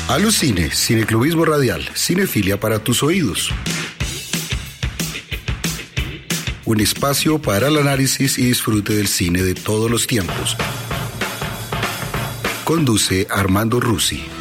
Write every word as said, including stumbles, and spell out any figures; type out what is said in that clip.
Alucine, cineclubismo radial, cinefilia para tus oídos. Un espacio para el análisis y disfrute del cine de todos los tiempos. Conduce Armando Rusi.